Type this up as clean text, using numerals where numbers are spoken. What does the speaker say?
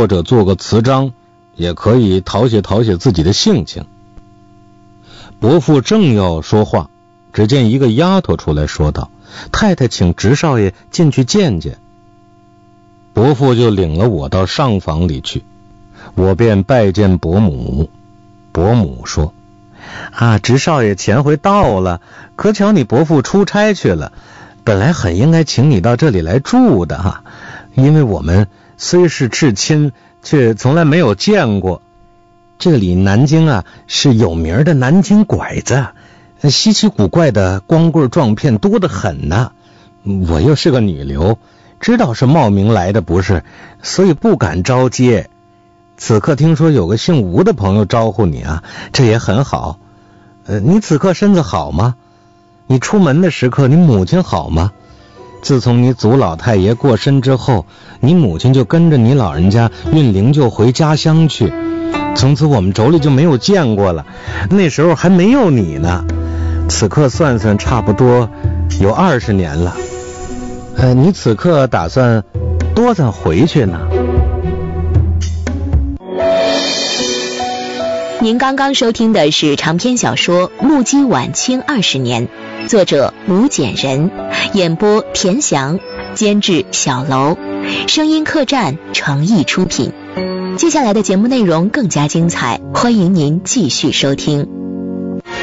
或者做个词章，也可以讨写自己的性情。伯父正要说话，只见一个丫头出来说道：太太请直少爷进去见见。伯父就领了我到上房里去，我便拜见伯母。伯母说：直少爷前回到了，可巧你伯父出差去了，本来很应该请你到这里来住的因为我们虽是至亲，却从来没有见过。这里南京是有名的南京拐子，稀奇古怪的光棍撞骗多得很呢。我又是个女流，知道是冒名来的不是，所以不敢招接。此刻听说有个姓吴的朋友招呼你这也很好。你此刻身子好吗？你出门的时刻，你母亲好吗？自从你祖老太爷过身之后，你母亲就跟着你老人家运灵柩回家乡去，从此我们妯娌就没有见过了。那时候还没有你呢，此刻算算差不多有20年了。你此刻打算多早回去呢？ 您刚刚收听的是长篇小说《目击晚清20年》，作者吴简人，演播田翔，监制小楼，声音客栈诚意出品。接下来的节目内容更加精彩，欢迎您继续收听。